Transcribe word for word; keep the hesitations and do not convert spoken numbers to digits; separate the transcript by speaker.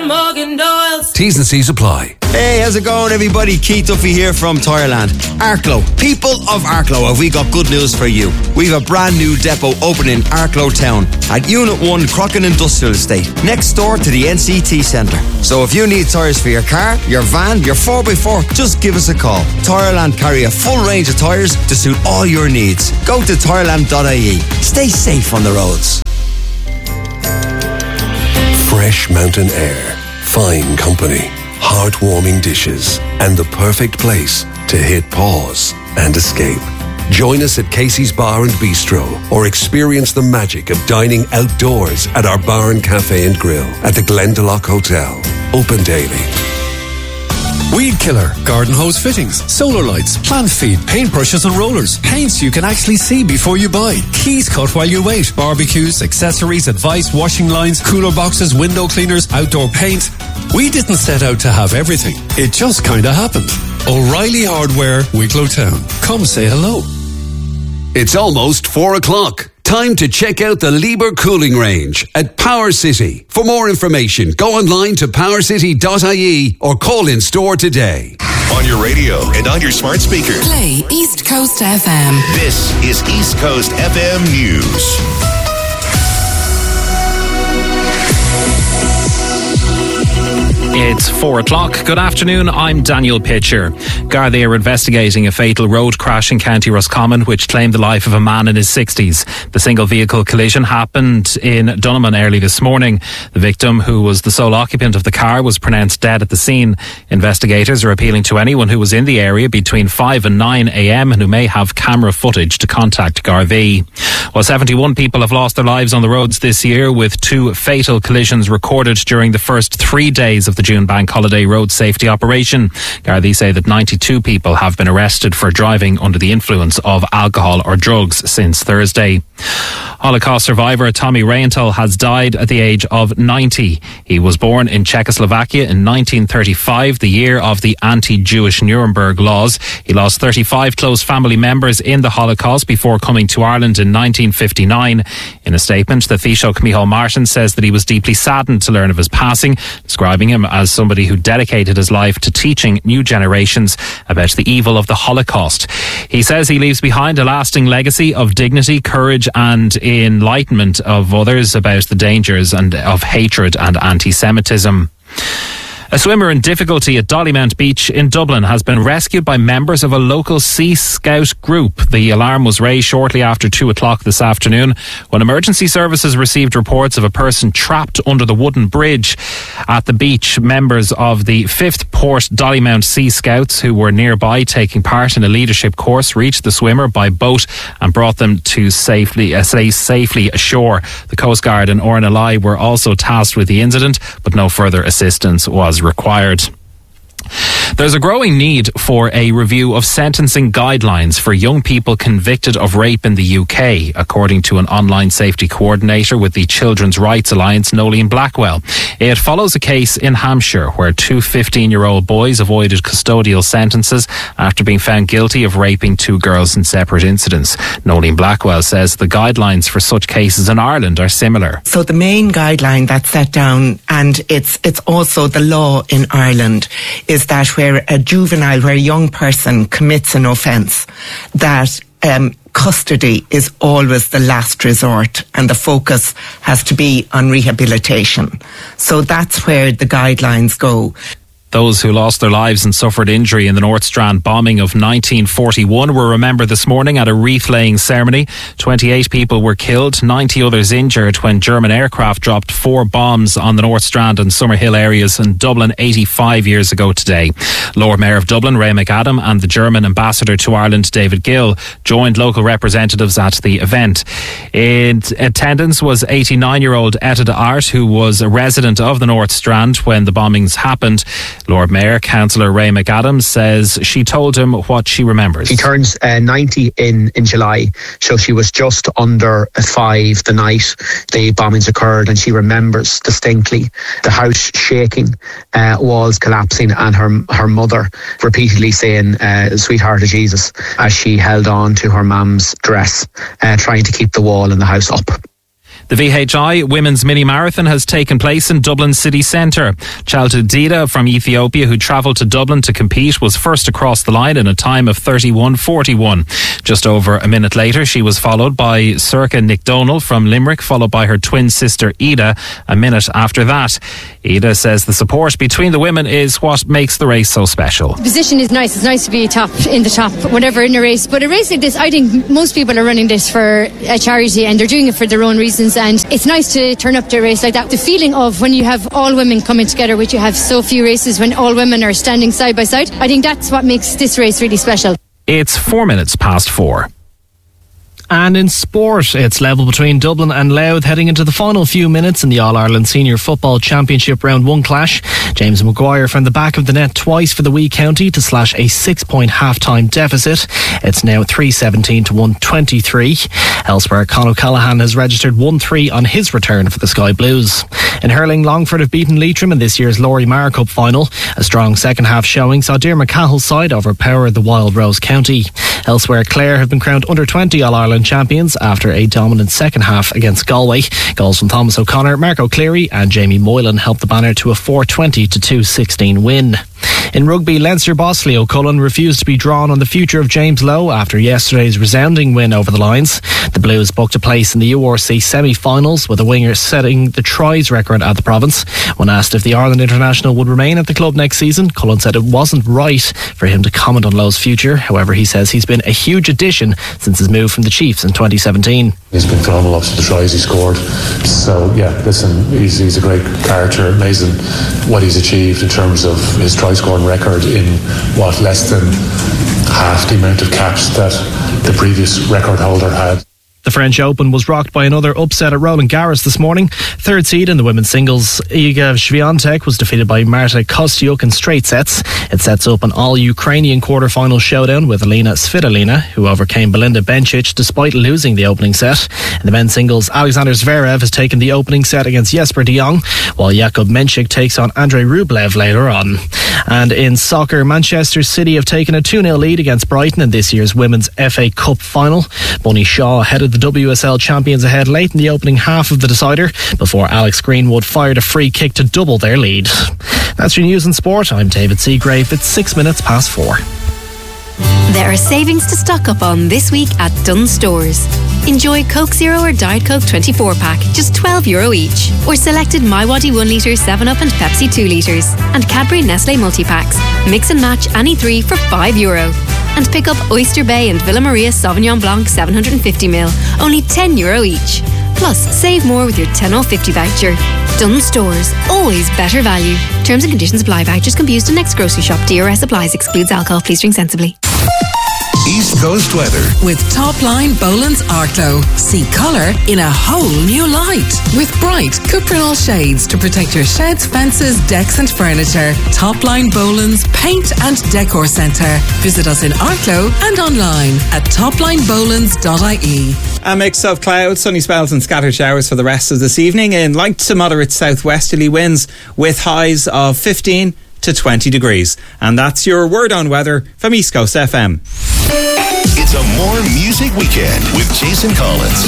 Speaker 1: Morgan Doyle's.
Speaker 2: T's and C's apply.
Speaker 3: Hey, how's it going, everybody? Keith Duffy here from Tireland. Arklow. People of Arklow, have we got good news for you. We've a brand new depot opening in Arklow Town at Unit one Crockin Industrial Estate, next door to the N C T Centre. So if you need tyres for your car, your van, your four by four, just give us a call. Tireland carry a full range of tyres to suit all your needs. Go to tireland dot I E. Stay safe on the roads.
Speaker 2: Fresh mountain air, fine company, heartwarming dishes, and the perfect place to hit pause and escape. Join us at Casey's Bar and Bistro or experience the magic of dining outdoors at our bar and cafe and grill at the Glendalough Hotel. Open daily.
Speaker 4: Weed killer, garden hose fittings, solar lights, plant feed, paintbrushes and rollers, paints you can actually see before you buy, keys cut while you wait, barbecues, accessories, advice, washing lines, cooler boxes, window cleaners, outdoor paint. We didn't set out to have everything. It just kinda happened. O'Reilly Hardware, Wicklow Town. Come say hello.
Speaker 2: It's almost four o'clock. Time to check out the Lieber Cooling Range at Power City. For more information, go online to power city dot I E or call in store today.
Speaker 5: On your radio and on your smart speakers.
Speaker 1: Play East Coast F M.
Speaker 5: This is East Coast F M News.
Speaker 6: It's four o'clock. Good afternoon, I'm Daniel Pitcher. Gardaí are investigating a fatal road crash in County Roscommon which claimed the life of a man in his sixties. The single vehicle collision happened in Dunaman early this morning. The victim, who was the sole occupant of the car, was pronounced dead at the scene. Investigators are appealing to anyone who was in the area between five and nine a.m. and who may have camera footage to contact Gardaí. Well, seventy-one people have lost their lives on the roads this year, with two fatal collisions recorded during the first three days of the June Bank Holiday road safety operation. Gardaí say that ninety-two people have been arrested for driving under the influence of alcohol or drugs since Thursday. Holocaust survivor Tommy Reyenthal has died at the age of ninety. He was born in Czechoslovakia in nineteen thirty-five, the year of the anti-Jewish Nuremberg laws. He lost thirty-five close family members in the Holocaust before coming to Ireland in nineteen fifty-nine. In a statement, the Taoiseach Micheál Martin says that he was deeply saddened to learn of his passing, describing him as somebody who dedicated his life to teaching new generations about the evil of the Holocaust. He says he leaves behind a lasting legacy of dignity, courage and enlightenment of others about the dangers and of hatred and anti-Semitism. A swimmer in difficulty at Dollymount Beach in Dublin has been rescued by members of a local Sea Scout group. The alarm was raised shortly after two o'clock this afternoon when emergency services received reports of a person trapped under the wooden bridge at the beach. Members of the fifth Port Dollymount Sea Scouts, who were nearby taking part in a leadership course, reached the swimmer by boat and brought them to safely, uh, safely ashore. The Coast Guard and Orna Lai were also tasked with the incident, but no further assistance was required. There's a growing need for a review of sentencing guidelines for young people convicted of rape in the U K, according to an online safety coordinator with the Children's Rights Alliance, Nolene Blackwell. It follows a case in Hampshire where two fifteen-year-old boys avoided custodial sentences after being found guilty of raping two girls in separate incidents. Nolene Blackwell says the guidelines for such cases in Ireland are similar.
Speaker 7: So the main guideline that's set down, and it's it's also the law in Ireland, is that where a juvenile, where a young person commits an offence, that um, custody is always the last resort and the focus has to be on rehabilitation. So that's where the guidelines go.
Speaker 6: Those who lost their lives and suffered injury in the North Strand bombing of nineteen forty-one were remembered this morning at a wreath-laying ceremony. twenty-eight people were killed, ninety others injured when German aircraft dropped four bombs on the North Strand and Summerhill areas in Dublin eighty-five years ago today. Lord Mayor of Dublin, Ray McAdam, and the German ambassador to Ireland, David Gill, joined local representatives at the event. In attendance was eighty-nine-year-old Etta Art, who was a resident of the North Strand when the bombings happened. Lord Mayor, Councillor Ray McAdams, says she told him what she remembers.
Speaker 8: She turns uh, ninety in, in July, so she was just under five the night the bombings occurred, and she remembers distinctly the house shaking, uh, walls collapsing, and her her mother repeatedly saying, uh, "Sweetheart of Jesus," as she held on to her mum's dress, uh, trying to keep the wall in the house up.
Speaker 6: The V H I Women's Mini Marathon has taken place in Dublin city centre. Chaltu Dida from Ethiopia, who travelled to Dublin to compete, was first across the line in a time of thirty-one forty-one. Just over a minute later, she was followed by Circa Nick Donald from Limerick, followed by her twin sister Ida a minute after that. Ida says the support between the women is what makes the race so special.
Speaker 9: The position is nice. It's nice to be top in the top, whatever, in a race. But a race like this, I think most people are running this for a charity and they're doing it for their own reasons. And it's nice to turn up to a race like that. The feeling of when you have all women coming together, which you have so few races when all women are standing side by side, I think that's what makes this race really special.
Speaker 6: It's four minutes past four.
Speaker 10: And in sport, it's level between Dublin and Louth heading into the final few minutes in the All-Ireland Senior Football Championship Round one clash. James Maguire from the back of the net twice for the wee county to slash a six-point half-time deficit. It's now three seventeen to one twenty-three. Elsewhere, Con O'Callaghan has registered one three on his return for the Sky Blues. In hurling, Longford have beaten Leitrim in this year's Laurie Mar Cup final. A strong second-half showing saw Dermot Cahill's side overpower the Wild Rose County. Elsewhere, Clare have been crowned under twenty All-Ireland champions after a dominant second half against Galway. Goals from Thomas O'Connor, Mark O'Cleary and Jamie Moylan helped the banner to a four twenty to two sixteen win. In rugby, Leinster boss Leo Cullen refused to be drawn on the future of James Lowe after yesterday's resounding win over the Lions. The Blues booked a place in the U R C semi-finals, with the winger setting the tries record at the province. When asked if the Ireland international would remain at the club next season, Cullen said it wasn't right for him to comment on Lowe's future. However, he says he's been a huge addition since his move from the Chiefs in twenty seventeen.
Speaker 11: He's been phenomenal up to the tries he scored. So yeah, listen, he's, he's a great character. Amazing what he's achieved in terms of his try scoring record in what, less than half the amount of caps that the previous record holder had.
Speaker 10: The French Open was rocked by another upset at Roland Garros this morning. Third seed in the women's singles, Iga Swiatek was defeated by Marta Kostyuk in straight sets. It sets up an all-Ukrainian quarter-final showdown with Elena Svitolina, who overcame Belinda Bencic despite losing the opening set. In the men's singles, Alexander Zverev has taken the opening set against Jesper de Jong, while Jakub Menchik takes on Andrei Rublev later on. And in soccer, Manchester City have taken a two nil lead against Brighton in this year's Women's F A Cup final. Bunny Shaw headed the W S L champions ahead late in the opening half of the decider before Alex Greenwood fired a free kick to double their lead. That's your news and sport. I'm David Seagrave. It's six minutes past four.
Speaker 12: There are savings to stock up on this week at Dunnes Stores. Enjoy Coke Zero or Diet Coke twenty-four pack, just twelve euro each. Or selected MiWadi one litre, seven up and Pepsi two litres. And Cadbury Nestle multi-packs. Mix and match any three for five euro. And pick up Oyster Bay and Villa Maria Sauvignon Blanc seven hundred fifty milliliters, only ten euro each. Plus, save more with your ten off fifty voucher. Dunnes Stores, always better value. Terms and conditions apply. Vouchers can be used in next grocery shop. D R S applies. Excludes alcohol. Please drink sensibly.
Speaker 5: East Coast weather.
Speaker 1: With Topline Boland's Arklow. See colour in a whole new light. With bright Cuprinol shades to protect your sheds, fences, decks and furniture. Topline Boland's Paint and Decor Centre. Visit us in Arklow and online at topline bolands dot I E.
Speaker 13: A mix of clouds, sunny spells and scattered showers for the rest of this evening in light to moderate southwesterly winds with highs of fifteen to twenty degrees. And that's your word on weather from East Coast F M.
Speaker 5: It's a more music weekend with Jason Collins.